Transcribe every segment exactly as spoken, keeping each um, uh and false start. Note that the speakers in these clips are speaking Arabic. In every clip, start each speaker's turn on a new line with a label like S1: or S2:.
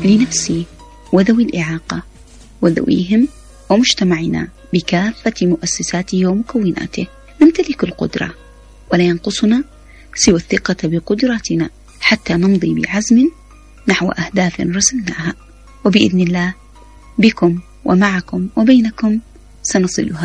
S1: لنفسي وذوي الإعاقة وذويهم ومجتمعنا بكافة مؤسساته ومكوناته. نمتلك القدرة ولا ينقصنا سوى الثقة بقدراتنا حتى نمضي بعزم نحو أهداف رسمناها، وبإذن الله بكم ومعكم وبينكم سنصلها.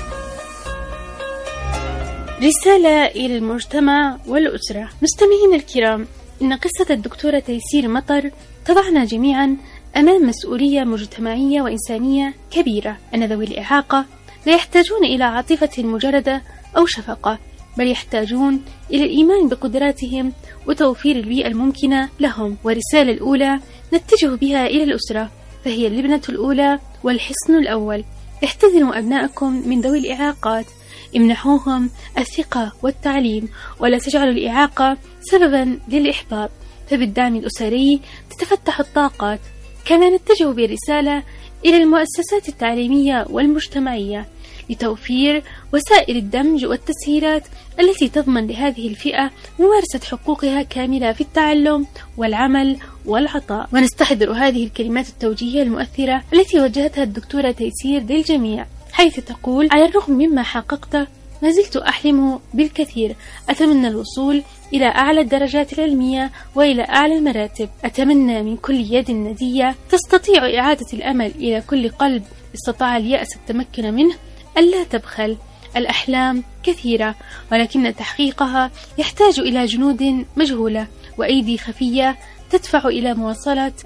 S2: رسالة إلى المجتمع والأسرة. مستمعين الكرام، إن قصة الدكتورة تيسير مطر تضعنا جميعا أمام مسؤولية مجتمعية وإنسانية كبيرة. أن ذوي الإعاقة لا يحتاجون إلى عاطفة مجردة أو شفقة، بل يحتاجون إلى الإيمان بقدراتهم وتوفير البيئة الممكنة لهم. والرسالة الأولى نتجه بها إلى الأسرة، فهي اللبنة الأولى والحصن الأول. احتضنوا أبنائكم من ذوي الإعاقات، امنحوهم الثقة والتعليم، ولا تجعلوا الإعاقة سببا للإحباط، فبالدعم الأسري تتفتح الطاقات. كما نتجه برسالة إلى المؤسسات التعليمية والمجتمعية لتوفير وسائل الدمج والتسهيلات التي تضمن لهذه الفئة ممارسة حقوقها كاملة في التعلم والعمل والعطاء. ونستحضر هذه الكلمات التوجيهية المؤثرة التي وجهتها الدكتورة تيسير للجميع، حيث تقول: على الرغم مما حققت ما زلت أحلم بالكثير، أتمنى الوصول إلى أعلى الدرجات العلمية وإلى أعلى المراتب. أتمنى من كل يد ندية تستطيع إعادة الأمل إلى كل قلب استطاع اليأس التمكن منه ألا تبخل. الأحلام كثيرة، ولكن تحقيقها يحتاج إلى جنود مجهولة وأيدي خفية تدفع إلى مواصلة